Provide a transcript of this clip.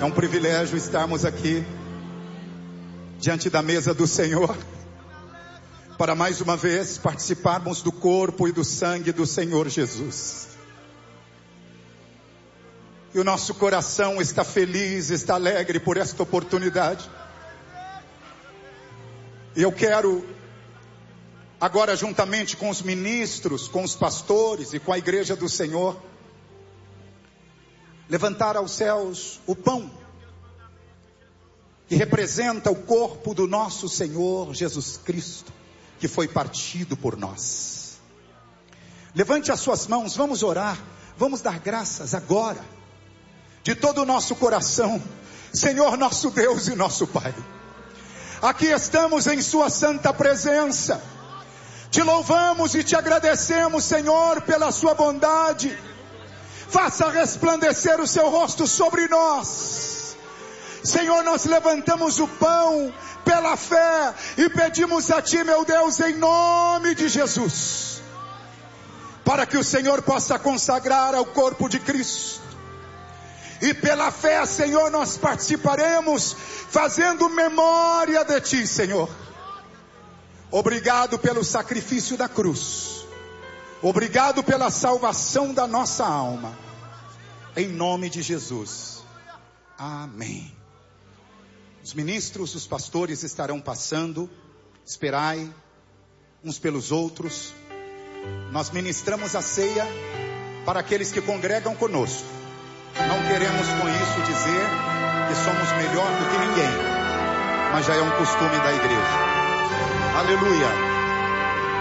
É um privilégio estarmos aqui diante da mesa do Senhor para mais uma vez participarmos do corpo e do sangue do Senhor Jesus. E o nosso coração está feliz, está alegre por esta oportunidade. E eu quero agora, juntamente com os ministros, com os pastores e com a igreja do Senhor, levantar aos céus o pão que representa o corpo do nosso Senhor Jesus Cristo, que foi partido por nós. Levante as suas mãos, vamos orar, vamos dar graças agora, de todo o nosso coração. Senhor nosso Deus e nosso Pai, aqui estamos em sua santa presença, te louvamos e te agradecemos, Senhor, pela sua bondade. Faça resplandecer o seu rosto sobre nós. Senhor, nós levantamos o pão pela fé e pedimos a Ti, meu Deus, em nome de Jesus, para que o Senhor possa consagrar ao corpo de Cristo. E pela fé, Senhor, nós participaremos, fazendo memória de Ti, Senhor. Obrigado pelo sacrifício da cruz. Obrigado pela salvação da nossa alma. Em nome de Jesus. Amém. Os ministros, os pastores estarão passando. Esperai uns pelos outros. Nós ministramos a ceia para aqueles que congregam conosco. Não queremos com isso dizer que somos melhor do que ninguém, mas já é um costume da igreja. Aleluia.